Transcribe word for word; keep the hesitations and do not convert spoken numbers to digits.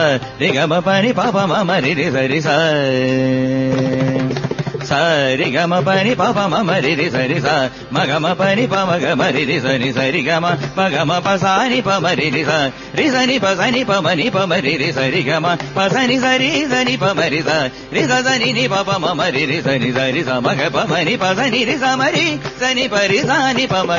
రి గమ పని పాప మమ రి రి సరి స సరి గమ పని పాప మమ రి రి సరి స మగమ పని ప మగమ రి రి సరి సరి గమ మగమ ప సాని ప మరి రి స రి సని ప సని ప మని ప మరి రి సరి గమ ప సని సరి సని ప మరి స రి స సని ని ప ప మమ రి రి సని సరి స మగ ప మని ప సని రి స మరి సని ప రి సని ప